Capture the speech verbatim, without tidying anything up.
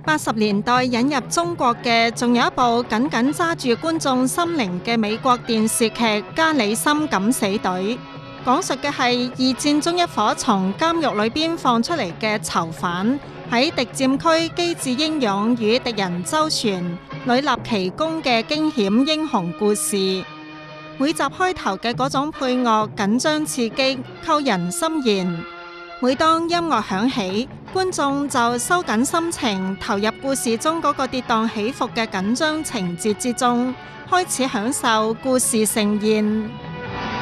八十年代引入中國嘅，仲有一部緊緊揸住觀眾心靈嘅美國電視劇《加里森敢死隊》，講述嘅係二戰中一伙從監獄裏邊放出嚟嘅囚犯喺敵佔區機智英勇與敵人周旋、屢立奇功嘅驚險英雄故事。每集開頭嘅嗰種配樂緊張刺激，扣人心弦。每當音樂響起，觀眾就收緊心情，投入故事中嗰個跌宕起伏嘅緊張情節之中，開始享受故事盛宴。